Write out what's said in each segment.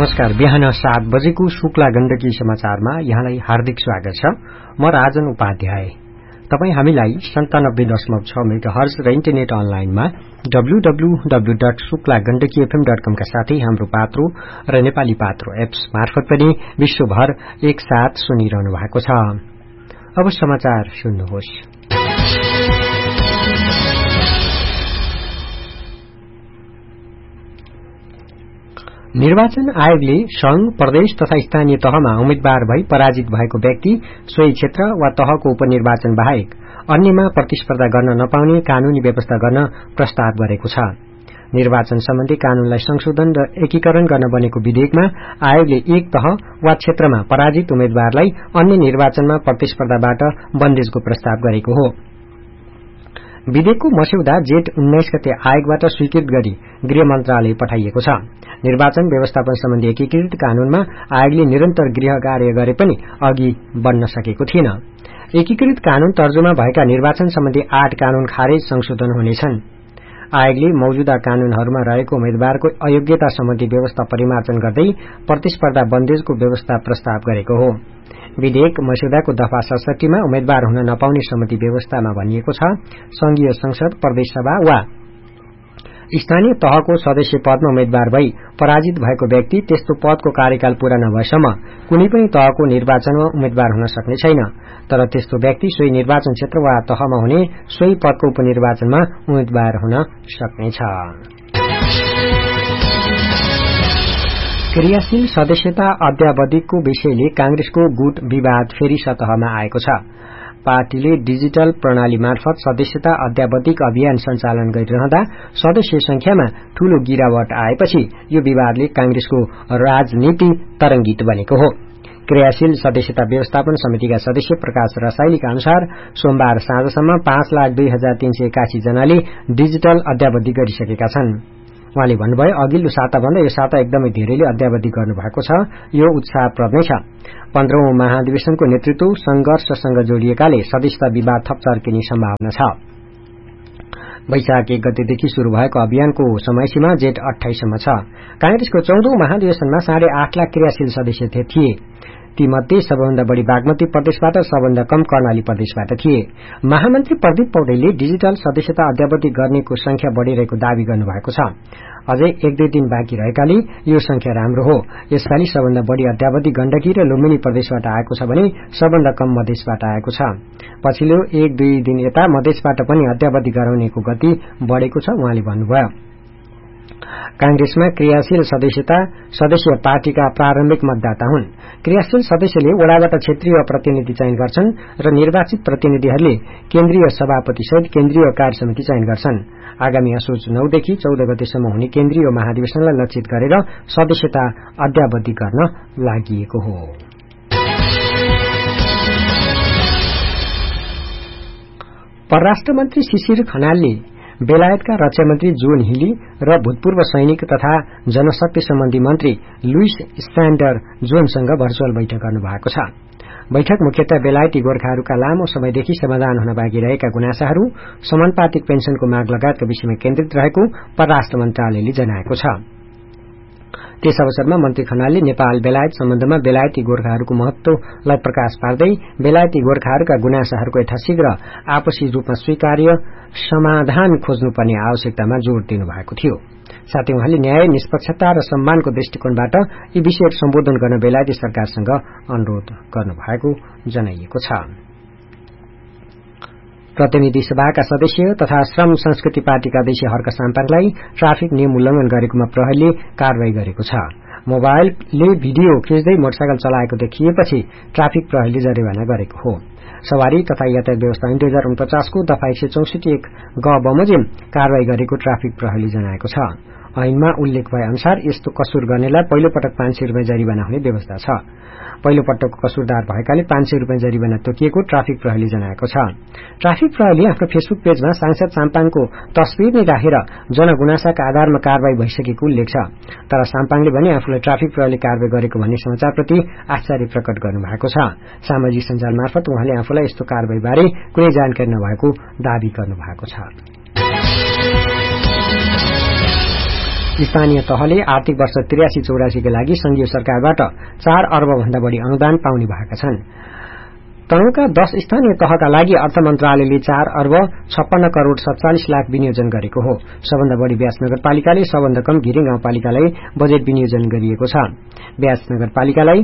नमस्कार। बिहान 7 बजेको शुक्ला गण्डकी समाचारमा यहाँलाई हार्दिक स्वागत छ। म राजन उपाध्याय। तपाई हामीलाई 97.6 मेगाहर्ज र इन्टरनेट अनलाइनमा www.शुक्लागण्डकीfm.com का साथै हाम्रो पात्रो र नेपाली पात्रो एप्स मार्फत पनि विश्वभर एकसाथ सुनिरहनु भएको छ। अब समाचार सुन्नुहोस्। निर्वाचन आयोगले संघ, प्रदेश तथा स्थानीय तहमा उम्मेद्वार भई पराजित भएको व्यक्ति सोही क्षेत्र वा तहको उपनिर्वाचन बाहेक अन्यमा प्रतिस्पर्धा गर्न नपाउने कानूनी व्यवस्था गर्न प्रस्ताव गरेको छ। निर्वाचन सम्बन्धी कानूनलाई संशोधन र एकीकरण गर्न बनेको विधेयकमा आयोगले एक तह वा क्षेत्रमा पराजित उम्मेद्वारलाई अन्य निर्वाचनमा प्रतिस्पर्धाबाट बन्देजको प्रस्ताव गरेको हो। विधेयकको मस्यौदा जेठ 19 गते आयोगबाट स्वीकृत गरी गृह मन्त्रालय पठाइएको छ। निर्वाचन व्यवस्थापन सम्बन्धी एकीकृत कानूनमा आयोगले निरन्तर गृह कार्य गरे पनि अघि बढ्न सकेको थिएन। एकीकृत कानून तर्जुमा भएका निर्वाचन सम्बन्धी 8 कानून खारेज संशोधन हुनेछन्। आयोगले मौजूदा कानूनहरूमा रहेको उम्मेद्वारको अयोग्यता सम्बन्धी व्यवस्था परिमार्जन गर्दै प्रतिस्पर्धा बन्देजको व्यवस्था प्रस्ताव गरेको हो। विधेयक मस्यौदाको दफा 67 मा उम्मेद्वार हुन नपाउने सम्बन्धी व्यवस्थामा भनिएको छ, संघीय संसद, प्रदेश सभा वा स्थानीय तहको सदस्य पदमा उम्मेद्वार भई पराजित भएको व्यक्ति त्यस्तो पदको कार्यकाल पूरा नभएसम्म कुनै पनि तहको निर्वाचनमा उम्मेद्वार हुन सक्ने छैन। तर त्यस्तो व्यक्ति सोही निर्वाचन क्षेत्र वा तहमा हुने सोही पदको उपनिर्वाचनमा उम्मेद्वार हुन सक्नेछ। क्रियाशील सदस्यता अद्यावधिकको विषयले कांग्रेसको गुट विवाद फेरि सतहमा आएको छ। पार्टीले डिजिटल प्रणाली मार्फत सदस्यता अद्यावधिक अभियान सञ्चालन गरिरहँदा सदस्य संख्यामा ठूलो गिरावट आएपछि यो विवादले कांग्रेसको राजनीति तरंगित बनेको हो। क्रियाशील सदस्यता व्यवस्थापन समितिका सदस्य प्रकाश रसाइलीका अनुसार सोमबार साँझसम्म 5,02,381 जनाले डिजिटल अद्यावधि गरिसकेका छन्। उहाँले भन्नुभयो, अघिल्लो साताभन्दा यो साता एकदमै धेरैले अद्यावधि गर्नुभएको छ। यो उत्साहप्रद नै छ। 15औं महाधिवेशनको नेतृत्व संघर्षसँग जोडिएकाले सदस्यता विवाद थप चर्किने सम्भावना छ। वैशाख 1 गतेदेखि शुरू भएको अभियानको समयसीमा जेठ 28 सम्म छ। कांग्रेसको 14औं महाधिवेशनमा 8.5 लाख क्रियाशील सदस्य थिए। तीमध्ये सबैभन्दा बढ़ी बागमती प्रदेशबाट, सबभन्दा कम कर्णाली प्रदेशबाट थिए। महामन्त्री प्रदीप पौडेलले डिजिटल सदस्यता अद्यावधि गर्नेको संख्या बढ़िरहेको दावी गर्नुभएको छ। अझै 1-2 दिन बाँकी रहेकाले यो संख्या राम्रो हो। यसपालि सबभन्दा बढ़ी अद्यावधि गण्डकी र लुम्बिनी प्रदेशबाट आएको छ भने सबभन्दा कम मधेसबाट आएको छ। पछिल्लो 1-2 दिन यता मधेसबाट पनि अद्यावधि गराउनेको गति बढ़ेको छ। उहाँले भन्नुभयो, कांग्रेसमा क्रियाशील सदस्य पार्टीका प्रारम्भिक मतदाता हुन्। क्रियाशील सदस्यले वडाबाट क्षेत्रीय प्रतिनिधि चयन गर्छन् र निर्वाचित प्रतिनिधिहरूले केन्द्रीय सभापति सहित केन्द्रीय कार्य समिति चयन गर्छन्। आगामी असोज 9 देखि 14 गतेसम्म हुने केन्द्रीय महाधिवेशनलाई लक्षित गरेर सदस्यता अद्यावधि गर्न लागि हो। परराष्ट्र मन्त्री शिशिर खनालले बेलायतका रक्षा मन्त्री जोन हिली र भूतपूर्व सैनिक तथा जनशक्ति सम्बन्धी मन्त्री लुइस स्यान्डर जोनसँग भर्चुअल बैठक गर्नुभएको छ। बैठक मुख्यतः बेलायती गोर्खाहरूका लामो समयदेखि समाधान हुन बाँकी रहेका गुनासाहरू, समानुपातिक पेन्सनको माग लगायतका विषयमा केन्द्रित रहेको परराष्ट्र मन्त्रालयले जनाएको छ। त्यस अवसरमा मन्त्री खनालले नेपाल बेलायत सम्बन्धमा बेलायती गोर्खाहरूको महत्वलाई प्रकाश पार्दै बेलायती गोर्खाहरूका गुनासाहरूको यथाशीघ्र आपसी रूपमा स्वीकार्य समाधान खोज्नुपर्ने आवश्यकतामा जोड़ दिनुभएको थियो। साथै उहाँले न्याय, निष्पक्षता र सम्मानको दृष्टिकोणबाट यी विषयहरू सम्बोधन गर्न बेलायती सरकारसँग अनुरोध गर्नुभएको जनाइएको छ। प्रतिनिधि सभाका सदस्य तथा श्रम संस्कृति पार्टीका अध्यक्ष हर्क साम्पाङलाई ट्राफिक नियम उल्लंघन गरेकोमा प्रहरीले कारवाही गरेको छ। मोबाइलले भिडियो खिच्दै मोटरसाइकल चलाएको देखिएपछि ट्राफिक प्रहरीले जरिवाना गरेको हो। सवारी तथा यातायात व्यवस्था ऐन 2049 को दफा 164(1) ग बमोजिम कारवाही गरेको ट्राफिक प्रहरीले जनाएको छ। ऐनमा उल्लेख भए अनुसार यस्तो कसुर गर्नेलाई पहिलो पटक 500 रुपियाँ जरिवाना हुने व्यवस्था छ। पहिलो पटकको कसुरदार भएकाले 500 रुपियाँ जरिवाना तोकिएको ट्राफिक प्रहरीले जनाएको छ। ट्राफिक प्रहरीले आफ्नो फेसबुक पेजमा सांसद साम्पाङको तस्बिर नै राखेर जनगुनासाका आधारमा कारवाही भइसकेको उल्लेख छ। तर साम्पाङले भने आफूलाई ट्राफिक प्रहरीले कारवाही गरेको भन्ने समाचारप्रति आश्चर्य प्रकट गर्नुभएको छ। सामाजिक सञ्जाल मार्फत उहाँले आफूलाई यस्तो कारवाहीबारे कुनै जानकारी नभएको दावी गर्नुभएको छ। स्थानीय तहले आर्थिक वर्ष 83-84 का लागि संघीय सरकारबाट 4 अर्ब भन्दा बढ़ी अनुदान पाउने भएका छन्। तनहुँका 10 स्थानीय तहका लागि अर्थ मन्त्रालयले 4 अर्ब 56 करोड़ 47 लाख विनियोजन गरेको हो। सबभन्दा बढ़ी ब्यास नगरपालिकाले, सबभन्दा कम घिरिङ गाउँपालिकालाई बजेट विनियोजन गरिएको छ। ब्यास नगरपालिकालाई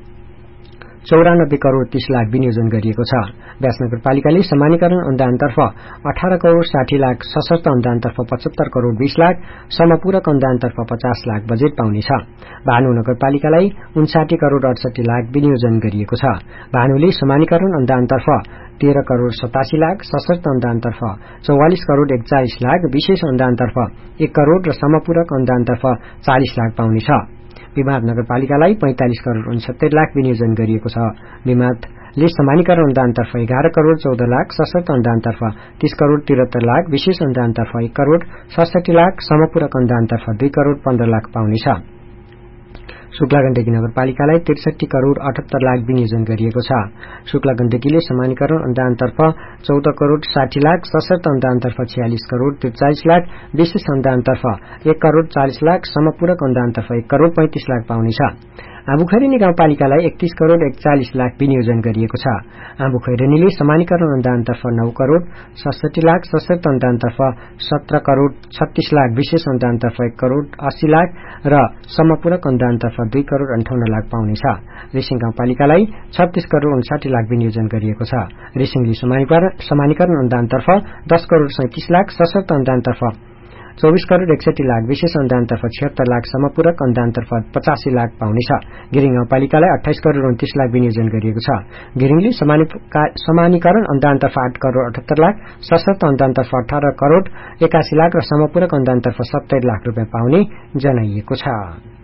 94 करोड़ 30 लाख विनियोजन गरिएको छ। ब्यास नगरपालिकाले समानीकरण अनुदानतर्फ 18 करोड़ 60 लाख, सशर्त अनुदानतर्फ 75 करोड़ 20 लाख, समपूरक अनुदानतर्फ 50 लाख बजेट पाउनेछ। भानु नगरपालिकालाई 59 करोड़ 68 लाख विनियोजन गरिएको छ। भानुले समानीकरण अनुदानतर्फ 13 करोड़ 87 लाख, सशर्त अनुदानतर्फ 44 करोड़ 41 लाख, विशेष अनुदानतर्फ 1 करोड़ र समपूरक अनुदानतर्फ 40 लाख पाउनेछ। विमाद नगरपालिकालाई 45 करोड़ 69 लाख विनियोजन गरिएको छ। विमादले समानीकरण अनुदानतर्फ 11 करोड़ 14 लाख, सशर्त अनुदानतर्फ 30 करोड़ 73 लाख, विशेष अनुदानतर्फ 1 करोड़ 67 लाख, समपूरक अनुदानतर्फ 2 करोड़ 15 लाख पाउनेछ। शुक्ला गण्डकी नगरपालिकालाई 63 करोड़ 78 लाख विनियोजन गरिएको छ। शुक्ला गण्डकीले समानीकरण अनुदानतर्फ 14 करोड़ 60 लाख, सशर्त अनुदानतर्फ 46 करोड़ 43 लाख, विशेष अनुदानतर्फ 1 करोड़ 40 लाख, समपूरक अनुदानतर्फ 1 करोड़ 35 लाख पाउनेछ। आँबुखैरेनी गाउँपालिकालाई 31 करोड़ 41 लाख विनियोजन गरिएको छ। आँबुखैरेनीले समानीकरण अनुदानतर्फ 9 करोड़ 67 लाख, सशर्त अनुदानतर्फ 17 करोड़ 36 लाख, विशेष अनुदानतर्फ 1 करोड़ 80 लाख र समपूरक अनुदानतर्फ 2 करोड़ 58 लाख पाउनेछ। रेसिङ गाउँपालिकालाई 36 करोड़ 59 लाख विनियोजन गरिएको छ। रेसिङले समानीकरण अनुदानतर्फ 10 करोड़ 37 लाख, सशर्त अनुदानतर्फ 24 करोड़ 61 लाख, विशेष अनुदानतर्फ 76 लाख, समपूरक अनुदानतर्फ 85 लाख पाउनेछ। गिरिङ गाउँपालिकालाई 28 करोड़ 29 लाख विनियोजन गरिएको छ। गिरिङले समानीकरण अनुदानतर्फ 8 करोड़ 78 लाख, सशर्त अनुदानतर्फ 18 करोड़ 81 लाख र समपूरक अनुदानतर्फ 70 लाख रुपियाँ पाउने जनाइएको छ।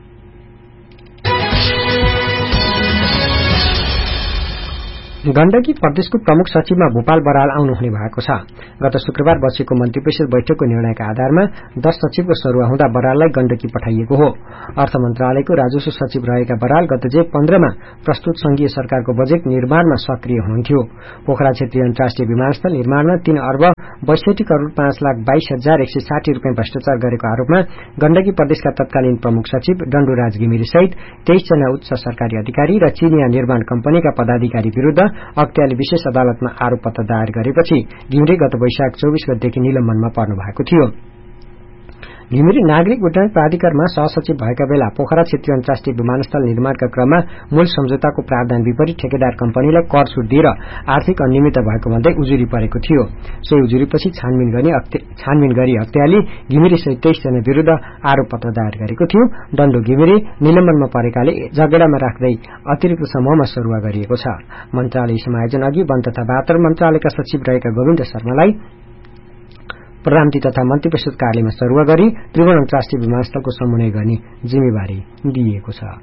गण्डकी प्रदेशको प्रमुख सचिवमा भूपाल बराल आउनुहुने भएको छ। गत शुक्रबार बसेको मन्त्रीपरिषद बैठकको निर्णयका आधारमा 10 सचिवको सरुवा हुँदा बराललाई गण्डकी पठाइएको हो। अर्थ मन्त्रालयको राजस्व सचिव रहेका बराल गत जेठ 15 मा प्रस्तुत संघीय सरकारको बजेट निर्माणमा सक्रिय हुनुहुन्थ्यो। पोखरा क्षेत्रीय अन्तर्राष्ट्रिय विमानस्थल निर्माणमा 3 अर्ब 62 करोड़ 5,22,160 रुपियाँ भ्रष्टाचार गरेको आरोपमा गण्डकी प्रदेशका तत्कालीन प्रमुख सचिव डण्डुराज घिमिरे सहित 23 जना उच्च सरकारी अधिकारी र चिनिया निर्माण कम्पनीका पदाधिकारी विरूद्ध अख्तियारले विशेष अदालतमा आरोप पत्र दायर गरेपछि घिमिरे गत वैशाख 24 गतेदेखि निलम्बनमा पर्नु भएको थियो। घिमिरे नागरिक उड्डयन प्राधिकरणमा सहसचिव भएका बेला पोखरा क्षेत्रीय अन्तर्राष्ट्रिय विमानस्थल निर्माणका क्रममा मूल सम्झौताको प्रावधान विपरीत ठेकेदार कम्पनीलाई कर छुट दिएर आर्थिक अनियमितता भएको भन्दै उजुरी परेको थियो। सोही उजुरीपछि छानबिन गरी अख्तियारले घिमिरे सहित 23 जना विरूद्ध आरोप पत्र दायर गरेको थियो। दण्डो घिमिरे निलम्बनमा परेकाले जगेडामा राख्दै अतिरिक्त समूहमा सरुवा गरिएको छ। मन्त्रालय समायोजन अघि वन तथा वातावरण मन्त्रालयका सचिव रहेका गोविन्द शर्मालाई प्रधानमन्त्री तथा मन्त्री परिषद कार्यालयमा सरुवा गरी त्रिभुवन अन्तर्राष्ट्रिय विमानस्थलको समन्वय गर्ने जिम्मेवारी दिइएको छ।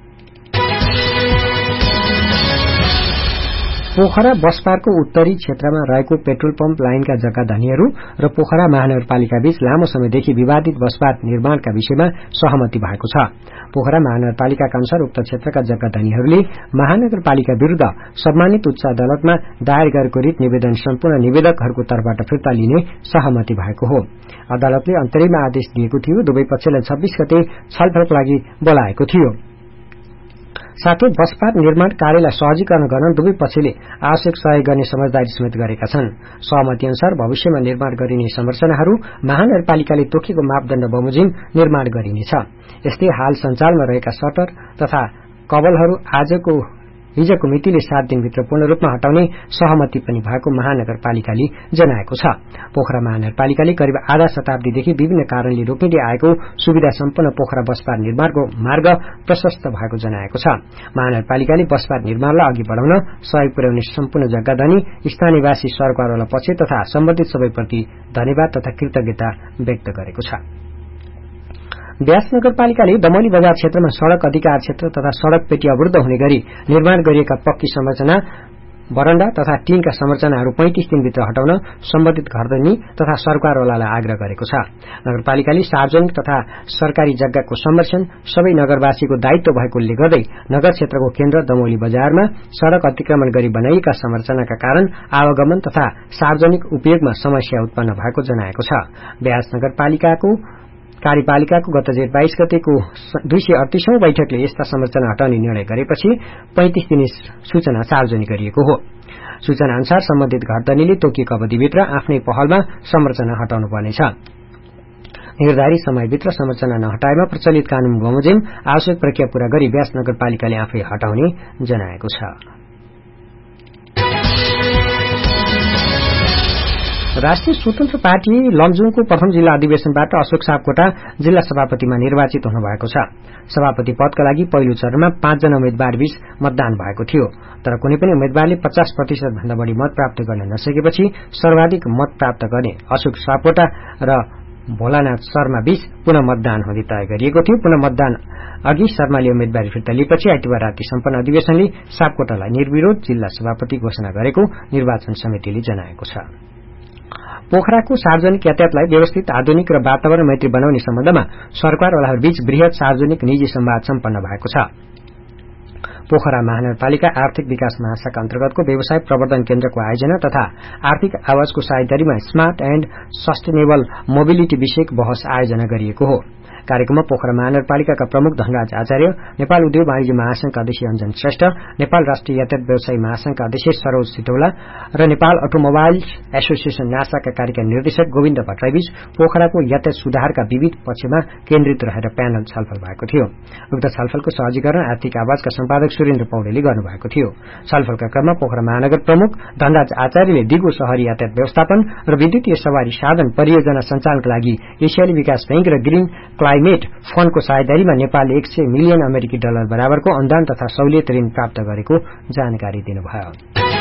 पोखरा बस पार्कको उत्तरी क्षेत्रमा रहेको पेट्रोल पम्प लाइनका जग्गा धनीहरू र पोखरा महानगरपालिका बीच लामो समयदेखि विवादित बस पार्क निर्माणका विषयमा सहमति भएको छ। पोखरा महानगरपालिकाका अनुसार उक्त क्षेत्रका जग्गा धनीहरूले महानगरपालिका विरूद्ध सम्मानित उच्च अदालतमा दायर गरेको रिट निवेदन सम्पूर्ण निवेदकहरूको तर्फबाट फिर्ता लिने सहमति भएको हो। अदालतले अन्तरिम आदेश दिएको थियो। दुवै पक्षलाई 26 गते छलफलको लागि बोलाएको थियो। साथै बस पार्क निर्माण कार्यलाई सहजीकरण गर्न दुवै पक्षले आवश्यक सहयोग गर्ने समझदारी समेत गरेका छन्। सहमति अनुसार भविष्यमा निर्माण गरिने संरचनाहरू महानगरपालिकाले तोकेको मापदण्ड बमोजिम निर्माण गरिनेछ। यस्तै हाल सञ्चालनमा रहेका शटर तथा कबलहरू हिजको मितिले 7 दिनभित्र पूर्ण रूपमा हटाउने सहमति पनि भएको महानगरपालिकाले जनाएको छ। पोखरा महानगरपालिकाले करिब आधा शताब्दीदेखि विभिन्न कारणले रोकिँदै आएको सुविधा सम्पन्न पोखरा बस पार्क निर्माणको मार्ग प्रशस्त भएको जनाएको छ। महानगरपालिकाले बस पार्क निर्माणलाई अघि बढाउन सहयोग पुर्याउने सम्पूर्ण जग्गाधनी स्थानीयवासी सरकारवाला पक्ष तथा सम्बन्धित सबैप्रति धन्यवाद तथा कृतज्ञता व्यक्त गरेको छ। ब्यास नगरपालिकाले दमौली बजार क्षेत्रमा सड़क अधिकार क्षेत्र तथा सड़क पेटी अवरुद्ध हुने गरी निर्माण गरिएका पक्की संरचना बरण्डा तथा टीनका संरचनाहरू 35 दिनभित्र हटाउन सम्बन्धित घरधनी तथा सरकारवालालाई आग्रह गरेको छ। नगरपालिकाले सार्वजनिक तथा सरकारी जग्गाको संरक्षण सबै नगरवासीको दायित्व भएकोले गर्दै नगर क्षेत्रको केन्द्र दमौली बजारमा सड़क अतिक्रमण गरी बनाइएका संरचनाका कारण आवागमन तथा सार्वजनिक उपयोगमा समस्या उत्पन्न भएको जनाएको छ। ब्यास नगरपालिकाको कार्यपालिकाको गत जेठ 22 गतेको 238औं बैठकले यस्ता संरचना हटाउने निर्णय गरेपछि 35 दिने सूचना सार्वजनिक गरिएको हो। सूचना अनुसार सम्बन्धित घरधनीले तोकिएको अवधिभित्र आफ्नै पहलमा संरचना हटाउनु पर्नेछ। निर्धारित समयभित्र संरचना नहटाएमा प्रचलित कानून बमोजिम आवश्यक प्रक्रिया पूरा गरी व्यास नगरपालिकाले आफै हटाउने जनाएको छ। राष्ट्रिय स्वतन्त्र पार्टी लमजुङको प्रथम जिल्ला अधिवेशनबाट अशोक सापकोटा जिल्ला सभापतिमा निर्वाचित हुनुभएको छ। सभापति पदका लागि पहिलो चरणमा 5 जना उम्मेद्वार बीच मतदान भएको थियो, तर कुनै पनि उम्मेद्वारले 50% भन्दा बढ़ी मत प्राप्त गर्न नसकेपछि सर्वाधिक मत प्राप्त गर्ने अशोक सापकोटा र भोलानाथ शर्मा बीच पुनः मतदान हुने तय गरिएको थियो। पुनः मतदान अघि शर्माले उम्मेद्वारी फिर्ता लिएपछि आइतबार राति सम्पन्न अधिवेशनले सापकोटालाई निर्विरोध जिल्ला सभापति घोषणा गरेको निर्वाचन समितिले जनाएको छ। पोखराको सार्वजनिक यातायातलाई व्यवस्थित, आधुनिक र वातावरण मैत्री बनाउने सम्बन्धमा सरकारवालाहरूबीच वृहत सार्वजनिक निजी संवाद सम्पन्न भएको छ। पोखरा महानगरपालिका आर्थिक विकास महाशाखा अन्तर्गतको व्यवसाय प्रवर्धन केन्द्रको आयोजना तथा आर्थिक आवाजको साझेदारीमा स्मार्ट एण्ड सस्टेनेबल मोबिलिटी विषयक बहस आयोजना गरिएको हो। कार्यक्रममा पोखरा महानगरपालिकाका प्रमुख धनराज आचार्य, नेपाल उद्योग वाणिज्य महासंघका अध्यक्ष अञ्जन श्रेष्ठ, नेपाल राष्ट्रिय यातायात व्यवसायी महासंघका अध्यक्ष सरोज सिटौला र नेपाल अटोमोबाइल्स एसोसिएसन नासाका कार्यक्रम निर्देशक गोविन्द भट्टराईबीच पोखराको यातायात सुधारका विविध पक्षमा केन्द्रित रहेर प्यानल छलफल भएको थियो। उक्त छलफलको सहजीकरण आर्थिक आवाजका सम्पादक सुरेन्द्र पौडेलले गर्नुभएको थियो। छलफलका क्रममा पोखरा महानगर प्रमुख धनराज आचार्यले दिगो शहरी यातायात व्यवस्थापन र विद्युतीय सवारी साधन परियोजना सञ्चालनका लागि एसियाली विकास बैंक र ग्रीन क्लाइमेट फण्डको साझेदारीमा नेपालले 100 मिलियन अमेरिकी डलर बराबरको अनुदान तथा सहुलियत ऋण प्राप्त गरेको जानकारी दिनुभयो।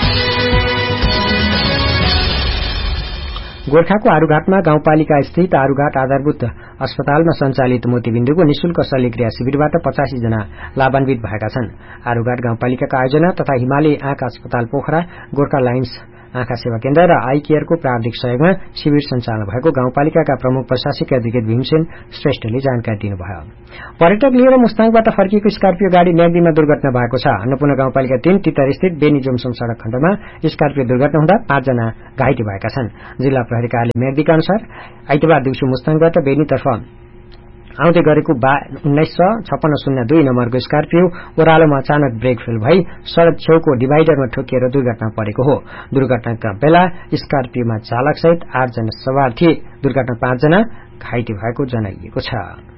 गोर्खाको आरूघाटमा गाउँपालिका स्थित आरूघाट आधारभूत अस्पतालमा सञ्चालित मोतीबिन्दुको निशुल्क शल्यक्रिया शिविरबाट 85 जना लाभान्वित भएका छन्। आरूघाट गाउँपालिकाका आयोजना तथा हिमालय आँखा अस्पताल पोखरा, गोर्खा लाइन्स आँखा सेवा केन्द्र र आई केयरको प्राविधिक सहयोगमा शिविर सञ्चालन भएको गाउँपालिकाका प्रमुख प्रशासक एडभोकेट भीमसेन श्रेष्ठले जानकारी दिनुभयो। पर्यटक लिएर मुस्ताङबाट फर्किएको स्कर्पियो गाड़ी म्याग्दीमा दुर्घटना भएको छ। अन्नपूर्ण गाउँपालिका 3 तितर स्थित बेनी जोमसोम सड़क खण्डमा स्कर्पियो दुर्घटना हुँदा 5 जना घाइते भएका छन्। जिल्ला प्रहरी कार्यालय म्याग्दीका अनुसार आइतबार दिउँसो मुस्ताङबाट बेनीतर्फ आउँदै गरेको 195602 नम्बरको स्कर्पियो ओह्रालोमा अचानक ब्रेक फेल भई सड़क छेउको डिभाइडरमा ठोकिएर दुर्घटना परेको हो। दुर्घटनाका बेला स्कर्पियोमा चालक सहित 8 जना सवार थिए। दुर्घटना 5 जना घाइते भएको जनाइएको छ।